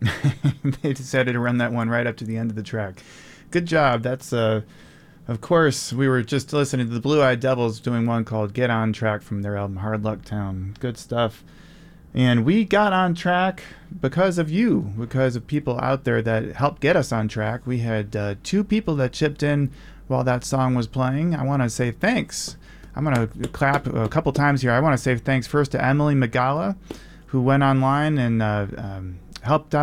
They decided to run that one right up to the end of the track. Good job. That's of course, we were just listening to the Blue Eyed Devils doing one called Get On Track from their album Hard Luck Town. Good stuff. And we got on track because of you, because of people out there that helped get us on track. We had two people that chipped in while that song was playing. I want to say thanks. I'm going to clap a couple times here. I want to say thanks first to Emily Magala, who went online and helped out